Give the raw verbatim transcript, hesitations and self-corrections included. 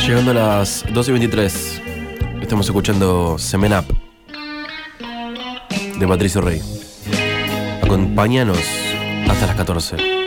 Llegando a las doce y veintitrés, estamos escuchando Semen Up de Patricio Rey. Acompáñanos hasta las catorce.